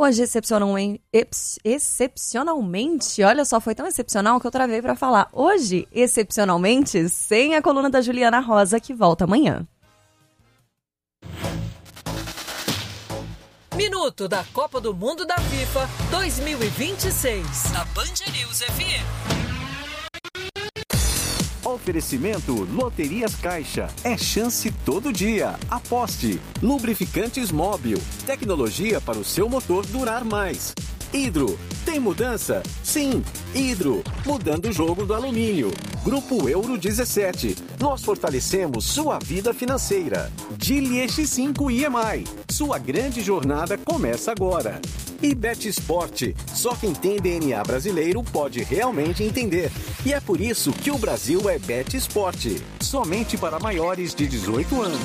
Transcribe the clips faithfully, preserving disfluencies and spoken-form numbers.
Hoje, excepcionalmente, excepcionalmente, olha só, foi tão excepcional que eu travei pra falar. Hoje, excepcionalmente, sem a coluna da Juliana Rosa, que volta amanhã. Minuto da Copa do Mundo da FIFA dois mil e vinte e seis, na Band News F M. Oferecimento Loterias Caixa. É chance todo dia. Aposte. Lubrificantes Móbil. Tecnologia para o seu motor durar mais. Hidro. Tem mudança? Sim. Hidro. Mudando o jogo do alumínio. Grupo Euro dezessete. Nós fortalecemos sua vida financeira. Gili X cinco I M I. Sua grande jornada começa agora. E Bet Sport. Só quem tem D N A brasileiro pode realmente entender. E é por isso que o Brasil é Bet Sport. Somente para maiores de dezoito anos.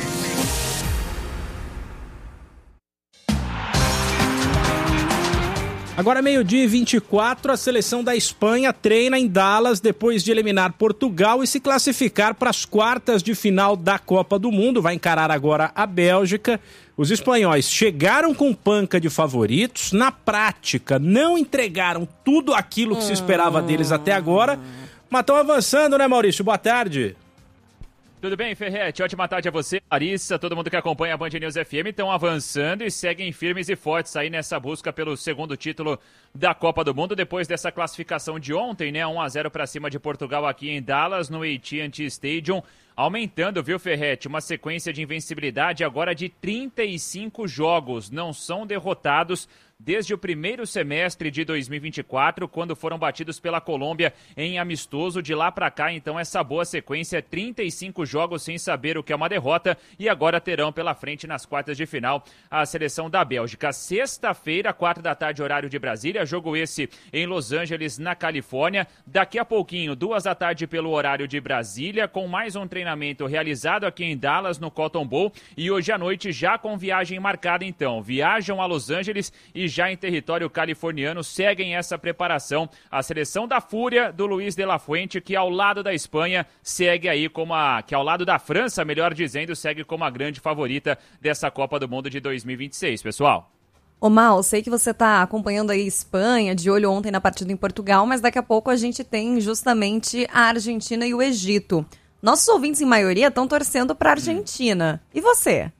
Agora, meio-dia e vinte e quatro, a seleção da Espanha treina em Dallas depois de eliminar Portugal e se classificar para as quartas de final da Copa do Mundo. Vai encarar agora a Bélgica. Os espanhóis chegaram com panca de favoritos. Na prática, não entregaram tudo aquilo que se esperava deles até agora. Mas estão avançando, né, Maurício? Boa tarde. Tudo bem, Ferretti? Ótima tarde a você, Larissa, todo mundo que acompanha a Band News F M estão avançando e seguem firmes e fortes aí nessa busca pelo segundo título da Copa do Mundo, depois dessa classificação de ontem, né? um a zero para cima de Portugal aqui em Dallas, no A T and T Stadium, aumentando, viu, Ferretti? Uma sequência de invencibilidade agora de trinta e cinco jogos, não são derrotados desde o primeiro semestre de dois mil e vinte e quatro, quando foram batidos pela Colômbia em amistoso. De lá para cá, então, essa boa sequência, trinta e cinco jogos sem saber o que é uma derrota, e agora terão pela frente nas quartas de final a seleção da Bélgica. Sexta-feira, quatro da tarde, horário de Brasília, jogo esse em Los Angeles, na Califórnia. Daqui a pouquinho, duas da tarde pelo horário de Brasília, com mais um treinamento realizado aqui em Dallas, no Cotton Bowl, e hoje à noite já com viagem marcada, então. Viajam a Los Angeles e já em território californiano seguem essa preparação. A seleção da Fúria do Luiz de la Fuente, que ao lado da Espanha segue aí como a... que ao lado da França, melhor dizendo, segue como a grande favorita dessa Copa do Mundo de dois mil e vinte e seis, pessoal. Ô Mal, sei que você tá acompanhando aí Espanha, de olho ontem na partida em Portugal, mas daqui a pouco a gente tem justamente a Argentina e o Egito. Nossos ouvintes, em maioria, estão torcendo pra Argentina. E você?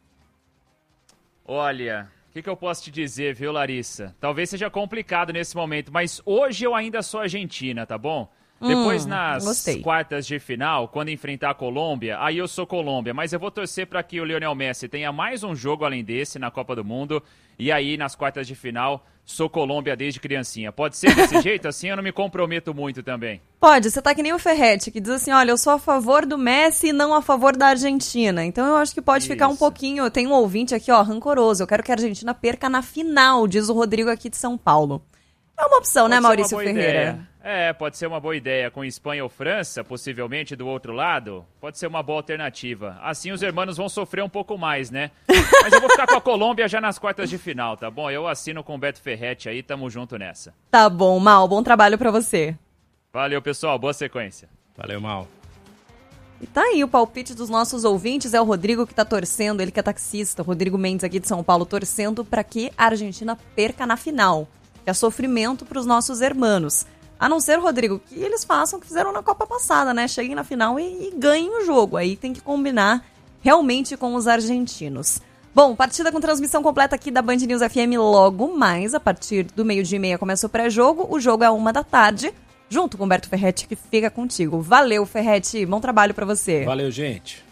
Olha... O que, que eu posso te dizer, viu, Larissa? Talvez seja complicado nesse momento, mas hoje eu ainda sou argentina, tá bom? Hum, Depois nas gostei. quartas de final, quando enfrentar a Colômbia, aí eu sou Colômbia, mas eu vou torcer para que o Lionel Messi tenha mais um jogo além desse na Copa do Mundo, e aí nas quartas de final, sou Colômbia desde criancinha. Pode ser desse jeito? Assim eu não me comprometo muito também. Pode, você tá que nem o Ferretti, que diz assim, olha, eu sou a favor do Messi e não a favor da Argentina. Então eu acho que pode Isso. ficar um pouquinho... Tem um ouvinte aqui, ó, rancoroso. Eu quero que a Argentina perca na final, diz o Rodrigo aqui de São Paulo. É uma opção, pode né, Maurício Ferreira? Ideia. É, pode ser uma boa ideia. Com Espanha ou França, possivelmente, do outro lado, pode ser uma boa alternativa. Assim os hermanos vão sofrer um pouco mais, né? Mas eu vou ficar com a Colômbia já nas quartas de final, tá bom? Eu assino com o Beto Ferretti aí, tamo junto nessa. Tá bom, Mal, bom trabalho pra você. Valeu, pessoal, boa sequência. Valeu, Mal. E tá aí o palpite dos nossos ouvintes, é o Rodrigo que tá torcendo, ele que é taxista, o Rodrigo Mendes aqui de São Paulo, torcendo pra que a Argentina perca na final. Que é sofrimento pros nossos hermanos. A não ser, Rodrigo, que eles façam o que fizeram na Copa passada, né? Cheguem na final e, e ganhem o jogo. Aí tem que combinar realmente com os argentinos. Bom, partida com transmissão completa aqui da Band News F M logo mais. A partir do meio-dia e meia começa o pré-jogo. O jogo é uma da tarde, junto com o Humberto Ferretti, que fica contigo. Valeu, Ferretti. Bom trabalho pra você. Valeu, gente.